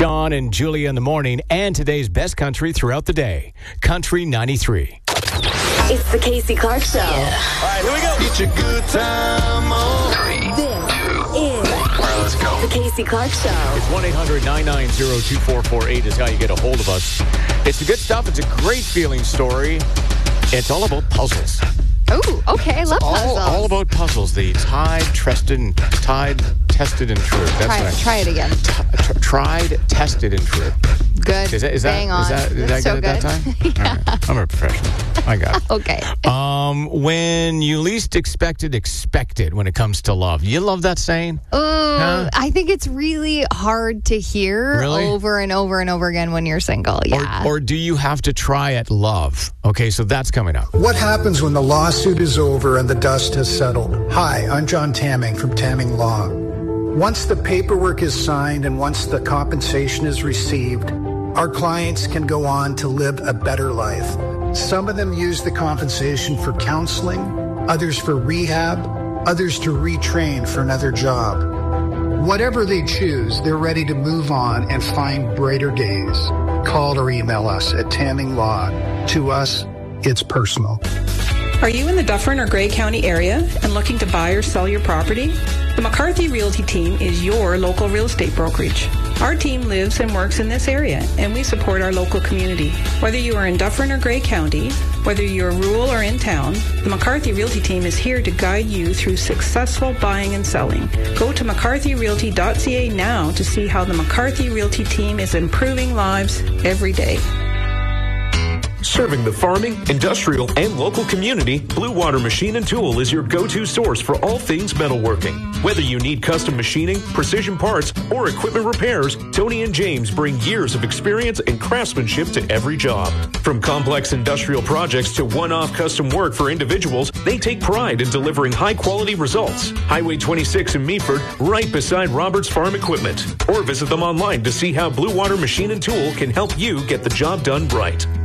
Sean and Julia in the morning, and today's best country throughout the day. Country 93. It's the Casey Clark Show. All right, here we go. Get your good time on. 3, 2, 1. Let's go. The Casey Clark Show. It's 1-800-990-2448 is how you get a hold of us. It's the good stuff. It's a great feeling story. It's all about puzzles. Oh, okay. I love puzzles. All about puzzles. The tried, tested, and true. That's Try it again. Tried, tested, and true. Good. Is that Bang on. Is that so good at that time? Yeah. All right. I'm a professional. I got it. Okay. When you least expected when it comes to love. You love that saying? Huh? I think it's really hard to hear over and over and over again when you're single. Yeah. Or do you have to try at love? Okay, so that's coming up. What happens when the lawsuit is over and the dust has settled? Hi, I'm John Tamming from Tamming Law. Once the paperwork is signed and once the compensation is received, our clients can go on to live a better life. Some of them use the compensation for counseling, others for rehab, others to retrain for another job. Whatever they choose, they're ready to move on and find brighter days. Call or email us at Tamming Law. To us, it's personal. Are you in the Dufferin or Grey County area and looking to buy or sell your property? The McCarthy Realty Team is your local real estate brokerage. Our team lives and works in this area, and we support our local community. Whether you are in Dufferin or Grey County, whether you're rural or in town, the McCarthy Realty Team is here to guide you through successful buying and selling. Go to mccarthyrealty.ca now to see how the McCarthy Realty Team is improving lives every day. Serving the farming, industrial, and local community, Blue Water Machine and Tool is your go-to source for all things metalworking. Whether you need custom machining, precision parts, or equipment repairs, Tony and James bring years of experience and craftsmanship to every job. From complex industrial projects to one-off custom work for individuals, they take pride in delivering high-quality results. Highway 26 in Meaford, right beside Roberts Farm Equipment. Or visit them online to see how Blue Water Machine and Tool can help you get the job done right.